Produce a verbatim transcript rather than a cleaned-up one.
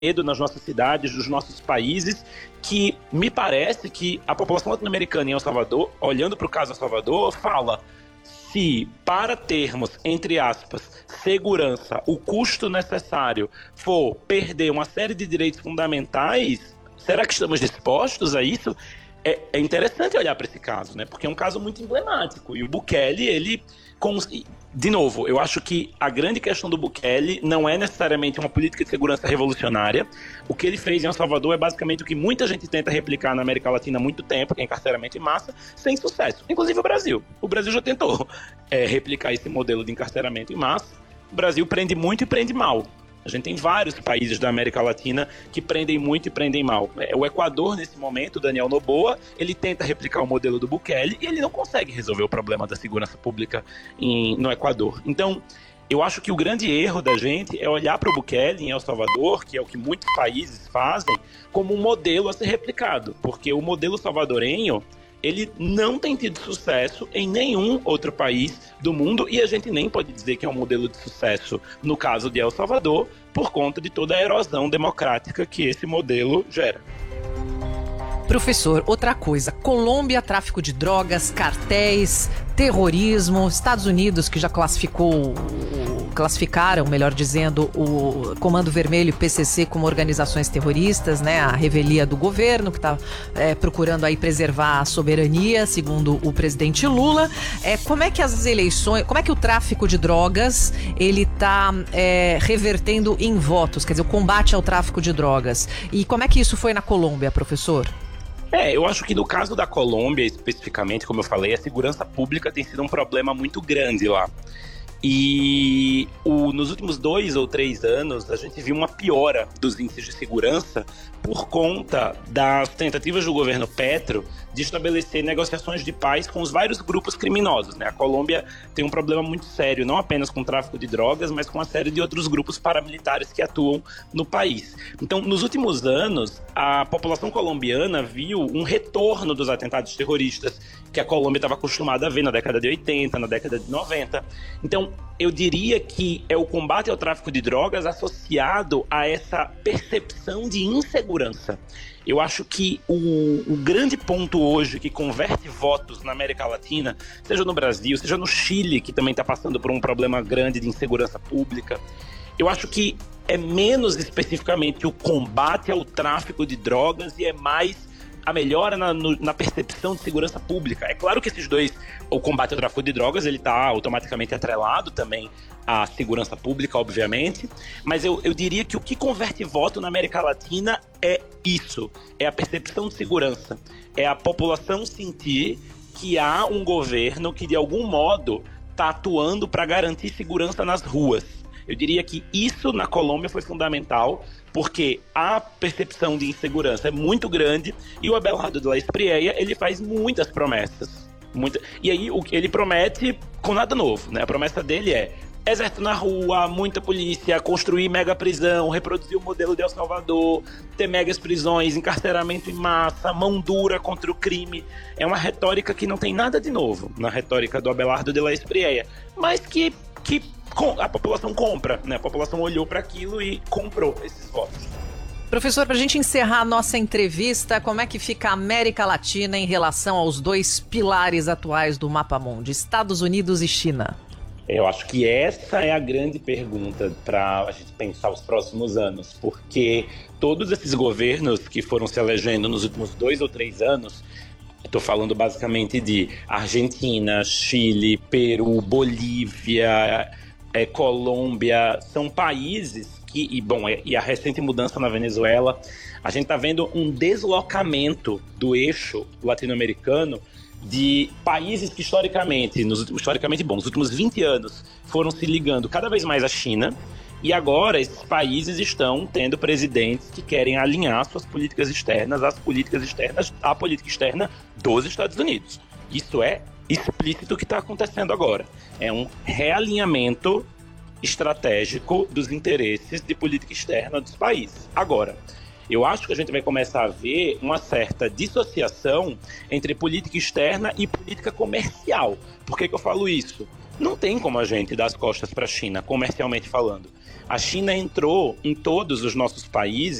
medo nas nossas cidades, dos nossos países, que me parece que a população latino-americana em El Salvador, olhando para o caso El Salvador, fala: se para termos, entre aspas, segurança, o custo necessário for perder uma série de direitos fundamentais, será que estamos dispostos a isso? É, é interessante olhar para esse caso, né? Porque é um caso muito emblemático. E o Bukele, ele... De novo, eu acho que a grande questão do Bukele não é necessariamente uma política de segurança revolucionária. O que ele fez em El Salvador é basicamente o que muita gente tenta replicar na América Latina há muito tempo, que é encarceramento em massa, sem sucesso. Inclusive o Brasil. O Brasil já tentou é, replicar esse modelo de encarceramento em massa. O Brasil prende muito e prende mal. A gente tem vários países da América Latina que prendem muito e prendem mal. O Equador, nesse momento, Daniel Noboa, ele tenta replicar o modelo do Bukele e ele não consegue resolver o problema da segurança pública em, no Equador. Então, eu acho que o grande erro da gente é olhar para o Bukele em El Salvador, que é o que muitos países fazem, como um modelo a ser replicado. Porque o modelo salvadorenho, ele não tem tido sucesso em nenhum outro país do mundo, e a gente nem pode dizer que é um modelo de sucesso no caso de El Salvador, por conta de toda a erosão democrática que esse modelo gera. Professor, outra coisa, Colômbia, tráfico de drogas, cartéis, terrorismo, Estados Unidos, que já classificou, classificaram, melhor dizendo, o Comando Vermelho e P C C como organizações terroristas, né? A revelia do governo, que está é, procurando aí preservar a soberania, segundo o presidente Lula. É, como é que as eleições, como é que o tráfico de drogas, ele está é, revertendo em votos, quer dizer, o combate ao tráfico de drogas? E como é que isso foi na Colômbia, professor? É, eu acho que no caso da Colômbia, especificamente, como eu falei, a segurança pública tem sido um problema muito grande lá. E o, nos últimos dois ou três anos, a gente viu uma piora dos índices de segurança por conta das tentativas do governo Petro de estabelecer negociações de paz com os vários grupos criminosos, né? A Colômbia tem um problema muito sério, não apenas com o tráfico de drogas, mas com uma série de outros grupos paramilitares que atuam no país. Então, nos últimos anos, a população colombiana viu um retorno dos atentados terroristas que a Colômbia estava acostumada a ver na década de oitenta, na década de noventa. Então, eu diria que é o combate ao tráfico de drogas associado a essa percepção de insegurança. Eu acho que o, o grande ponto hoje que converte votos na América Latina, seja no Brasil, seja no Chile, que também está passando por um problema grande de insegurança pública, eu acho que é menos especificamente o combate ao tráfico de drogas e é mais a melhora na, no, na percepção de segurança pública. É claro que esses dois, o combate ao tráfico de drogas, ele está automaticamente atrelado também à segurança pública, obviamente, mas eu, eu diria que o que converte voto na América Latina é isso, é a percepção de segurança, é a população sentir que há um governo que de algum modo está atuando para garantir segurança nas ruas. Eu diria que isso na Colômbia foi fundamental, porque a percepção de insegurança é muito grande e o Abelardo de la Espriella, ele faz muitas promessas. Muita... E aí ele promete com nada novo, né? A promessa dele é exército na rua, muita polícia, construir mega prisão, reproduzir o modelo de El Salvador, ter megas prisões, encarceramento em massa, mão dura contra o crime. É uma retórica que não tem nada de novo na retórica do Abelardo de la Espriella, mas que... que a população compra, né? A população olhou para aquilo e comprou esses votos. Professor, para a gente encerrar a nossa entrevista, como é que fica a América Latina em relação aos dois pilares atuais do Mapa Mundi, Estados Unidos e China? Eu acho que essa é a grande pergunta para a gente pensar os próximos anos, porque todos esses governos que foram se elegendo nos últimos dois ou três anos, estou falando basicamente de Argentina, Chile, Peru, Bolívia, é, Colômbia, são países que, e, bom, e a recente mudança na Venezuela, a gente está vendo um deslocamento do eixo latino-americano de países que historicamente, nos, historicamente bom, nos últimos vinte anos, foram se ligando cada vez mais à China, e agora esses países estão tendo presidentes que querem alinhar suas políticas externas às políticas externas, à política externa dos Estados Unidos. Isso é explícito o que está acontecendo agora. É um realinhamento estratégico dos interesses de política externa dos países. Agora, eu acho que a gente vai começar a ver uma certa dissociação entre política externa e política comercial. Por que que eu falo isso? Não tem como a gente dar as costas para a China, comercialmente falando. A China entrou em todos os nossos países